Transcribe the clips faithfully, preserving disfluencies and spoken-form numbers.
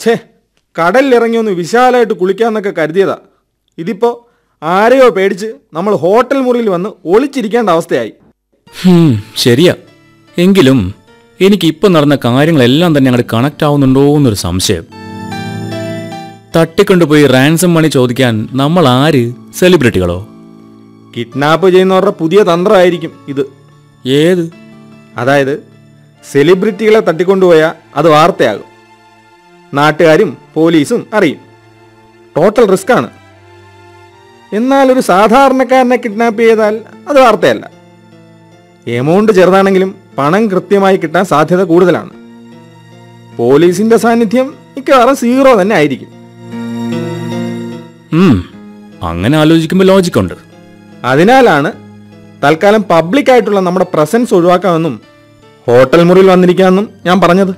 ഛേ, കടലിലിറങ്ങി ഒന്ന് വിശാലമായിട്ട് കുളിക്കാമെന്നൊക്കെ കരുതിയതാ. ഇതിപ്പോൾ ആരെയോ പേടിച്ച് നമ്മൾ ഹോട്ടൽ മുറിയിൽ വന്ന് ഒളിച്ചിരിക്കേണ്ട അവസ്ഥയായി. ശരിയാ. എങ്കിലും എനിക്കിപ്പോൾ നടന്ന കാര്യങ്ങളെല്ലാം തന്നെ അങ്ങോട്ട് കണക്റ്റ് ആവുന്നുണ്ടോ എന്നൊരു സംശയം. തട്ടിക്കൊണ്ടുപോയി റാൻസം മണി ചോദിക്കാൻ നമ്മൾ ആര്? സെലിബ്രിറ്റികളോ? കിഡ്നാപ്പ് ചെയ്യുന്നവരുടെ പുതിയ തന്ത്രമായിരിക്കും ഇത്. ഏത്? അതായത് സെലിബ്രിറ്റികളെ തട്ടിക്കൊണ്ടുപോയാൽ അത് വാർത്തയാകും, നാട്ടുകാരും പോലീസും അറിയും. ടോട്ടൽ റിസ്ക് ആണ്. എന്നാൽ ഒരു സാധാരണക്കാരനെ കിഡ്നാപ്പ് ചെയ്താൽ അത് വാർത്തയല്ല. എമൗണ്ട് ചെറുതാണെങ്കിലും പണം കൃത്യമായി കിട്ടാൻ സാധ്യത കൂടുതലാണ്. പോലീസിന്റെ സാന്നിധ്യം മിക്കവാറും സീറോ തന്നെ ആയിരിക്കും. അങ്ങനെ ആലോചിക്കുമ്പോൾ ലോജിക്കുണ്ട്. അതിനാലാണ് തൽക്കാലം പബ്ലിക് ആയിട്ടുള്ള നമ്മുടെ പ്രസൻസ് ഒഴിവാക്കാമെന്നും ഹോട്ടൽ മുറിയിൽ വന്നിരിക്കാമെന്നും ഞാൻ പറഞ്ഞത്.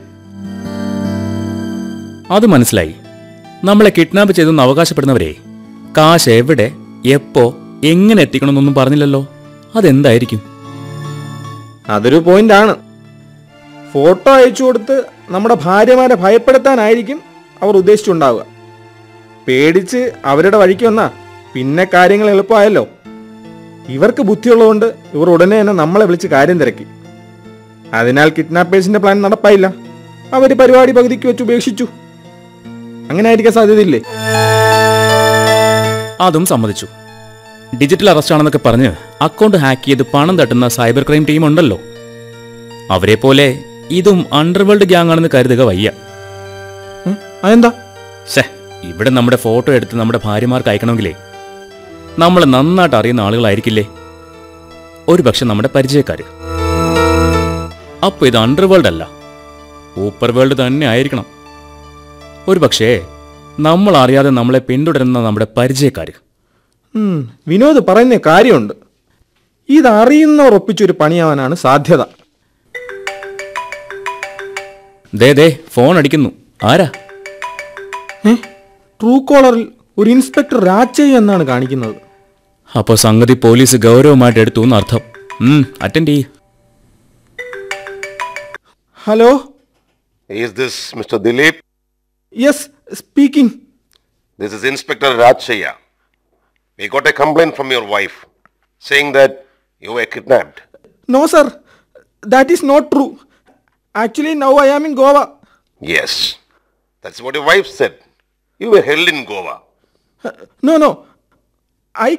അത് മനസ്സിലായി. നമ്മളെ കിഡ്നാപ്പ് ചെയ്തെന്ന് അവകാശപ്പെടുന്നവരെ കാശ് എവിടെ, എപ്പോ, എങ്ങനെ എത്തിക്കണമെന്നൊന്നും പറഞ്ഞില്ലല്ലോ. അതെന്തായിരിക്കും? അതൊരു പോയിന്റ് ആണ്. ഫോട്ടോ അയച്ചു കൊടുത്ത് നമ്മുടെ ഭാര്യമാരെ ഭയപ്പെടുത്താനായിരിക്കും അവർ ഉദ്ദേശിച്ചുണ്ടാവുക. പേടിച്ച് അവരുടെ വഴിക്ക് വന്നാ പിന്നെ കാര്യങ്ങൾ എളുപ്പമായല്ലോ. ഇവർക്ക് ബുദ്ധിയുള്ളതുകൊണ്ട് ഇവർ ഉടനെ തന്നെ നമ്മളെ വിളിച്ച് കാര്യം തിരക്കി. അതിനാൽ കിഡ്നാപ്പേഴ്സിന്റെ പ്ലാൻ നടപ്പായില്ല. അവർ പരിപാടി പകുതിക്ക് വെച്ച് ഉപേക്ഷിച്ചു. അങ്ങനെ ആയിരിക്കാൻ സാധ്യതയില്ലേ? അതും സമ്മതിച്ചു. ഡിജിറ്റൽ അറസ്റ്റ് ആണെന്നൊക്കെ പറഞ്ഞ് അക്കൗണ്ട് ഹാക്ക് ചെയ്ത് പണം തട്ടുന്ന സൈബർ ക്രൈം ടീം ഉണ്ടല്ലോ. അവരെ പോലെ ഇതും അണ്ടർവേൾഡ് ഗ്യാങ് ആണെന്ന് കരുതുക വയ്യ. അതെന്താ? ശേ, ഇവിടെ നമ്മുടെ ഫോട്ടോ എടുത്ത് നമ്മുടെ ഭാര്യമാർക്ക് അയക്കണമെങ്കിലേ നമ്മൾ നന്നായിട്ട് അറിയുന്ന ആളുകളായിരിക്കില്ലേ? ഒരു പക്ഷെ നമ്മുടെ പരിചയക്കാര്. അപ്പൊ ഇത് അണ്ടർവേൾഡ് അല്ല, ഊപ്പർ വേൾഡ് തന്നെ ആയിരിക്കണം. ഒരു പക്ഷേ നമ്മൾ അറിയാതെ നമ്മളെ പിന്തുടരുന്ന നമ്മുടെ പരിചയക്കാര്. വിനോദ് പറയുന്ന കാര്യമുണ്ട്. ഇതറിയുന്നവർ ഒപ്പിച്ചൊരു പണിയാവാനാണ് സാധ്യത. ദേ ദേ ഫോൺ അടിക്കുന്നു. ആരാ? ട്രൂ കോളറിൽ ഒരു ഇൻസ്പെക്ടർ രാജയ്യ എന്നാണ് കാണിക്കുന്നത്. അപ്പോൾ സംഗതി പോലീസ് ഗൗരവമായിട്ട് എടുത്തു എന്നർത്ഥം. അറ്റൻഡ് ചെയ്യ്. Hello. Is this Mister Dilip? Yes, speaking. This is Inspector Rajaya. We got a complaint from your wife saying that you were kidnapped. No sir, that is not true. Actually now I am in Goa. Yes, that's what your wife said. You were held in Goa. Uh, no no.